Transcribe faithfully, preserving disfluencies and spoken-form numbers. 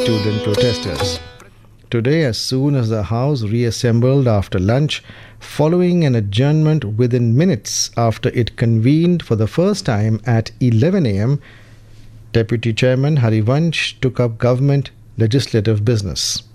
student protesters. Today, as soon as the House reassembled after lunch, following an adjournment within minutes after it convened for the first time at eleven a.m., Deputy Chairman Harivansh took up government legislative business.